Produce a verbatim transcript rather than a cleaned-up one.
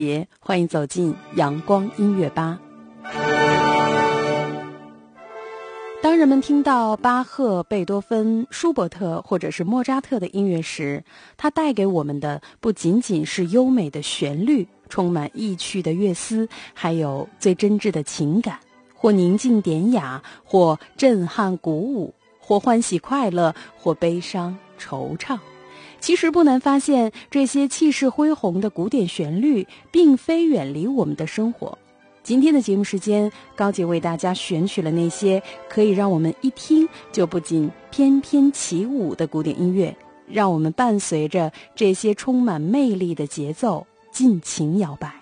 也欢迎走进阳光音乐吧。当人们听到巴赫、贝多芬、舒伯特或者是莫扎特的音乐时，它带给我们的不仅仅是优美的旋律，充满意趣的乐思，还有最真挚的情感，或宁静典雅，或震撼鼓舞，或欢喜快乐，或悲伤惆怅。其实不难发现，这些气势恢宏的古典旋律并非远离我们的生活。今天的节目时间，高姐为大家选取了那些可以让我们一听就不禁翩翩起舞的古典音乐，让我们伴随着这些充满魅力的节奏尽情摇摆。